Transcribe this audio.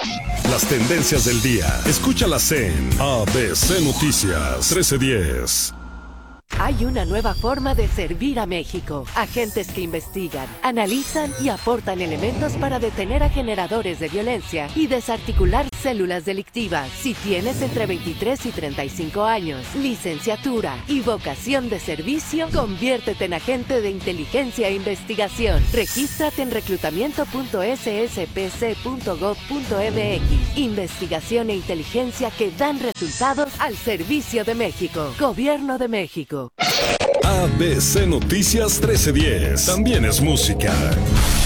Las tendencias del día. Escúchalas en ABC Noticias 1310. Hay una nueva forma de servir a México. Agentes que investigan, analizan y aportan elementos para detener a generadores de violencia y desarticular células delictivas. Si tienes entre 23 y 35 años, licenciatura y vocación de servicio, conviértete en agente de inteligencia e investigación. Regístrate en reclutamiento.sspc.gov.mx. Investigación e inteligencia que dan resultados al servicio de México. Gobierno de México. ABC Noticias 1310. También es música.